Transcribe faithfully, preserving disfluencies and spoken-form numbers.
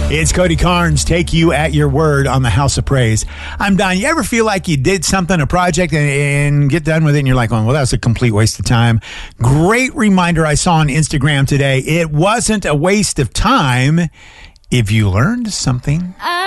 It's Cody Carnes, take you at your word on the House of Praise. I'm Don. You ever feel like you did something, a project, and, and get done with it, and you're like, well, that was a complete waste of time? Great reminder I saw on Instagram today. It wasn't a waste of time if you learned something.